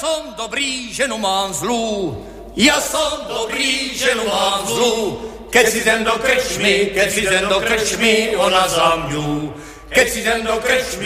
som dobrý, ženu mám zlú. Ja som dobrý, ženu mám zlú. Keď si jdem do krčmy, ona za mňu. Keď si jdem do krčmy,